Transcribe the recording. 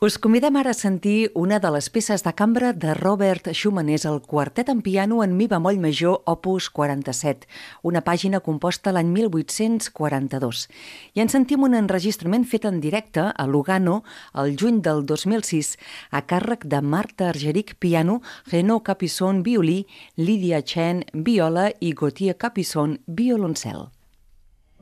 Us convidem ara a sentir una de les peces de cambra de Robert Schumann, és el quartet en piano en mi bemoll major opus 47, una pàgina composta l'any 1842. I en sentim un enregistrament fet en directe a Lugano el juny del 2006 a càrrec de Marta Argerich, piano, Renaud Capisson, violí, Lydia Chen, viola i Gauthier Capisson, violoncel.